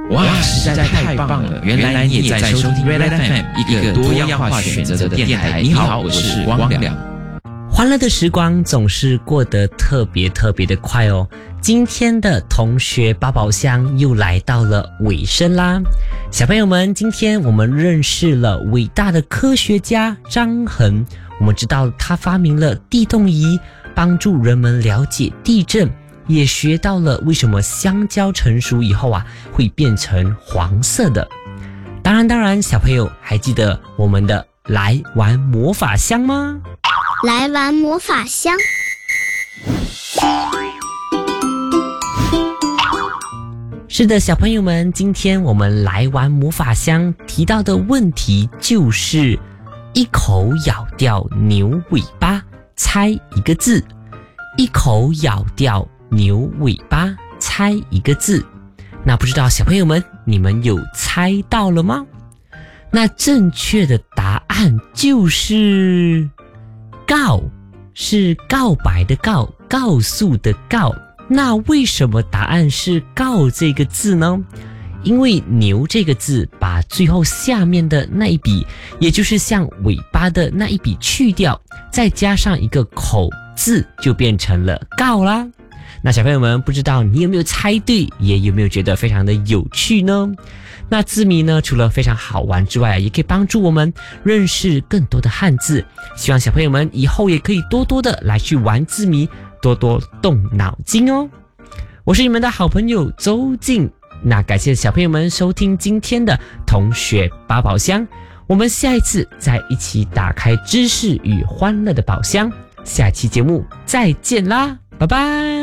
哇，实在太棒了！原来你也在收听 Red FM， 一个多样化选择的电台。你好，我是光良。 欢乐的时光总是过得特别的快哦。今天的同学八宝箱又来到了尾声啦。小朋友们，今天我们认识了伟大的科学家张衡，我们知道他发明了地动仪，帮助人们了解地震，也学到了为什么香蕉成熟以后会变成黄色的。当然，小朋友还记得我们的来玩魔法箱吗？ 来玩魔法箱。 是的，小朋友们，今天我们来玩魔法箱提到的问题就是一口咬掉牛尾巴，猜一个字。一口咬掉牛尾巴，猜一个字。那不知道小朋友们，你们有猜到了吗？那正确的答案就是告，是告白的告，告诉的告。那为什么答案是告这个字呢？因为牛这个字把最后下面的那一笔，也就是像尾巴的那一笔去掉，再加上一个口字，就变成了告啦。那小朋友们，不知道你有没有猜对，也有没有觉得非常的有趣呢？那字谜呢，除了非常好玩之外，也可以帮助我们认识更多的汉字。希望小朋友们以后也可以多多的来去玩字谜，多多动脑筋哦。我是你们的好朋友周静，那感谢小朋友们收听今天的同学八宝箱，我们下一次再一起打开知识与欢乐的宝箱，下期节目再见啦，拜拜。